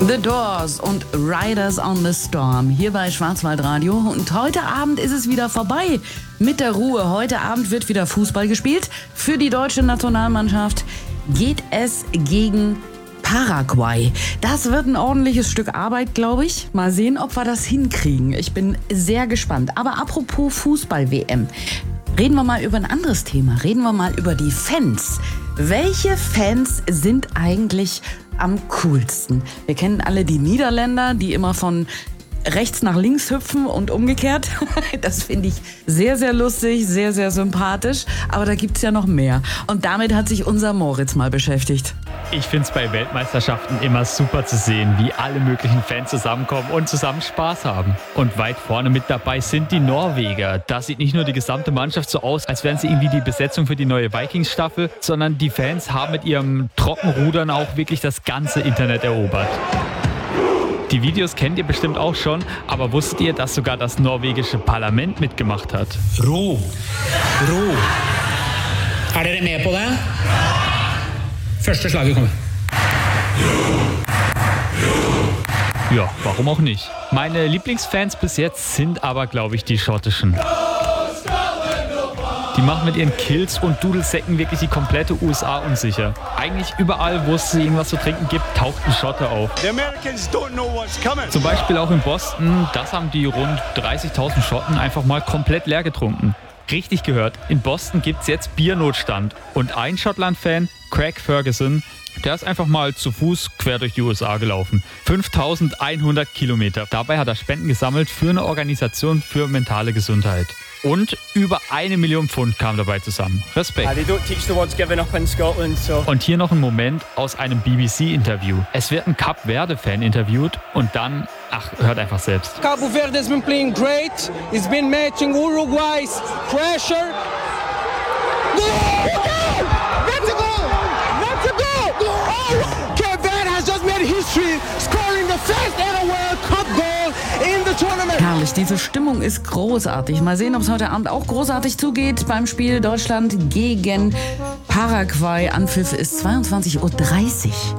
The Doors und Riders on the Storm hier bei Schwarzwaldradio. Und heute Abend ist es wieder vorbei mit der Ruhe. Heute Abend wird wieder Fußball gespielt. Für die deutsche Nationalmannschaft geht es gegen Paraguay. Das wird ein ordentliches Stück Arbeit, glaube ich. Mal sehen, ob wir das hinkriegen. Ich bin sehr gespannt. Aber apropos Fußball-WM. Reden wir mal über ein anderes Thema. Reden wir mal über die Fans. Welche Fans sind eigentlich am coolsten? Wir kennen alle die Niederländer, die immer von rechts nach links hüpfen und umgekehrt. Das finde ich sehr, sehr lustig, sehr, sehr sympathisch. Aber da gibt's ja noch mehr. Und damit hat sich unser Moritz mal beschäftigt. Ich finde es bei Weltmeisterschaften immer super zu sehen, wie alle möglichen Fans zusammenkommen und zusammen Spaß haben. Und weit vorne mit dabei sind die Norweger. Da sieht nicht nur die gesamte Mannschaft so aus, als wären sie irgendwie die Besetzung für die neue Vikings-Staffel, sondern die Fans haben mit ihrem Trockenrudern auch wirklich das ganze Internet erobert. Die Videos kennt ihr bestimmt auch schon, aber wusstet ihr, dass sogar das norwegische Parlament mitgemacht hat? Ro. Er dere med på det? Første slaget kommer. Ja, warum auch nicht? Meine Lieblingsfans bis jetzt sind aber, glaube ich, die schottischen. Die machen mit ihren Kills und Dudelsäcken wirklich die komplette USA unsicher. Eigentlich überall, wo es irgendwas zu trinken gibt, taucht ein Schotte auf. Zum Beispiel auch in Boston, das haben die rund 30.000 Schotten einfach mal komplett leer getrunken. Richtig gehört, in Boston gibt's jetzt Biernotstand. Und ein Schottland-Fan, Craig Ferguson, der ist einfach mal zu Fuß quer durch die USA gelaufen. 5.100 Kilometer. Dabei hat er Spenden gesammelt für eine Organisation für mentale Gesundheit. Und über 1 Million Pfund kam dabei zusammen. Respekt. Und hier noch ein Moment aus einem BBC-Interview. Es wird ein Kap Verde-Fan interviewt und dann, hört einfach selbst. Cabo Verde has been playing great. It's been matching Uruguay's pressure. That's a goal! That's a goal! Oh! Cape Verde has just made history, scoring the first ever World Cup goal in the tournament. Herrlich, diese Stimmung ist großartig. Mal sehen, ob es heute Abend auch großartig zugeht beim Spiel Deutschland gegen Paraguay. Anpfiff ist 22:30 Uhr.